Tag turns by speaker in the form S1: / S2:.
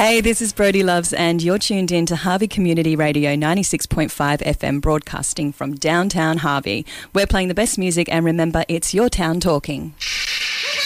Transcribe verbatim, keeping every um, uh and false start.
S1: Hey, this is Brodie Loves and you're tuned in to Harvey Community Radio ninety-six point five F M, broadcasting from downtown Harvey. We're playing the best music and remember, it's your town talking.